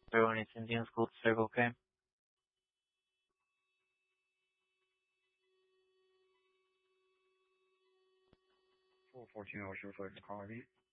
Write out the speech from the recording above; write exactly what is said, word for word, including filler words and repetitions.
Everyone is Indian school to Circle K. four fourteen oh zero for calling me.